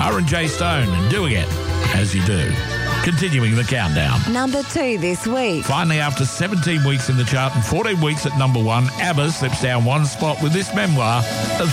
R&J Stone and Doing It As You Do. Continuing the countdown. Number 2 this week. Finally, after 17 weeks in the chart and 14 weeks at number 1, ABBA slips down one spot with this memoir of